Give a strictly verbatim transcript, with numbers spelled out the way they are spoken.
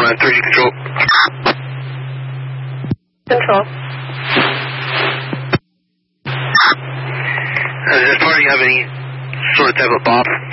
nine three, control. Control. Uh, does this party have any sort of type of bop?